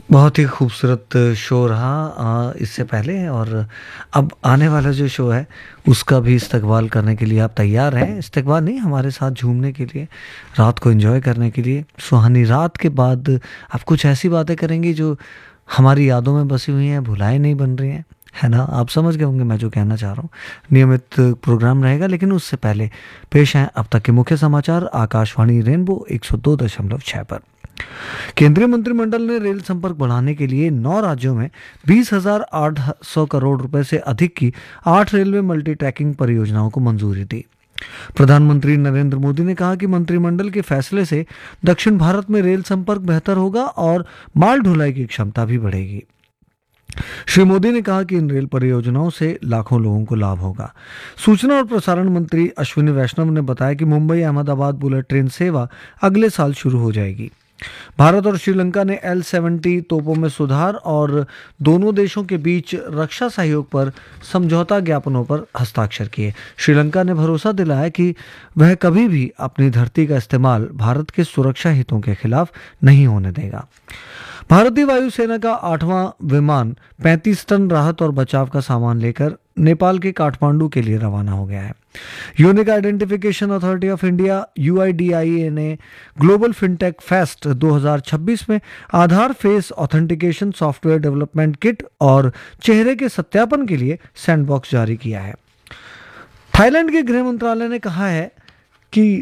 बहुत ही खूबसूरत शो रहा इससे पहले और अब आने वाला जो शो है उसका भी इस्तकबाल करने के लिए आप तैयार हैं? इस्तकबाल नहीं, हमारे साथ झूमने के लिए, रात को एंजॉय करने के लिए। सुहानी रात के बाद आप कुछ ऐसी बातें करेंगी जो हमारी यादों में बसी हुई हैं, भुलाए नहीं बन रही हैं, है ना? आप समझ गए होंगे मैं जो कहना चाह रहा हूँ। नियमित प्रोग्राम रहेगा, लेकिन उससे पहले पेश हैं अब तक के मुख्य समाचार आकाशवाणी रेनबो 102.6 पर। केंद्रीय मंत्रिमंडल ने रेल संपर्क बढ़ाने के लिए 9 राज्यों में 20,800 करोड़ रुपए से अधिक की 8 रेलवे मल्टी ट्रैकिंग परियोजनाओं को मंजूरी दी। प्रधानमंत्री नरेंद्र मोदी ने कहा कि मंत्रिमंडल के फैसले से दक्षिण भारत में रेल संपर्क बेहतर होगा और माल ढुलाई की क्षमता भी बढ़ेगी। श्री मोदी ने कहा कि इन रेल परियोजनाओं से लाखों लोगों को लाभ होगा। सूचना और प्रसारण मंत्री अश्विनी वैष्णव ने बताया कि मुंबई अहमदाबाद बुलेट ट्रेन सेवा अगले साल शुरू हो जाएगी। भारत और श्रीलंका ने L-70 तोपों में सुधार और दोनों देशों के बीच रक्षा सहयोग पर समझौता ज्ञापनों पर हस्ताक्षर किए। श्रीलंका ने भरोसा दिलाया कि वह कभी भी अपनी धरती का इस्तेमाल भारत के सुरक्षा हितों के खिलाफ नहीं होने देगा। भारतीय वायुसेना का 8वां विमान 35 टन राहत और बचाव का सामान लेकर नेपाल के काठमांडू के लिए रवाना हो गया है। Unique identification authority of India UIDAI ने ग्लोबल फिनटेक फेस्ट 2026 में आधार face authentication software development kit और चेहरे के सत्यापन के लिए सैंडबॉक्स जारी किया है। थाईलैंड के गृह मंत्रालय ने कहा है कि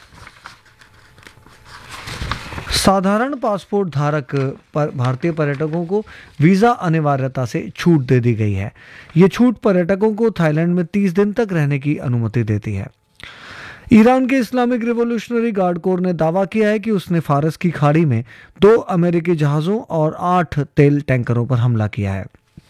साधारण पासपोर्ट धारक पर भारतीय पर्यटकों को वीज़ा अनिवार्यता से छूट दे दी गई है। ये छूट पर्यटकों को थाईलैंड में 30 दिन तक रहने की अनुमति देती है। ईरान के इस्लामिक रिवॉल्यूशनरी गार्ड कोर ने दावा किया है कि उसने फारस की खाड़ी में 2 अमेरिकी जहाज़ों और 8 तेल टैंकरों पर हमला किया है।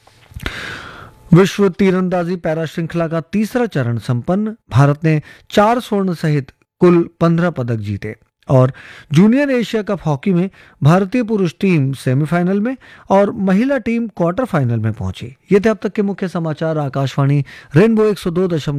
विश्व तीरंदाजी पैरा श्रृंखला का तीसरा चरण संपन्न। भारत ने 4 स्वर्ण सहित कुल 15 पदक जीते और जूनियर एशिया कप हॉकी में भारतीय पुरुष टीम सेमीफाइनल में और महिला टीम क्वार्टर फाइनल में पहुंची। ये थे अब तक के मुख्य समाचार आकाशवाणी रेनबो 102.